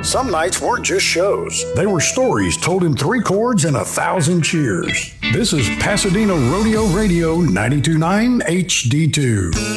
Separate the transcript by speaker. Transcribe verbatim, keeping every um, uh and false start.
Speaker 1: Some nights weren't just shows. They were stories told in three chords and a thousand cheers. This is Pasadena Rodeo Radio ninety-two point nine H D two.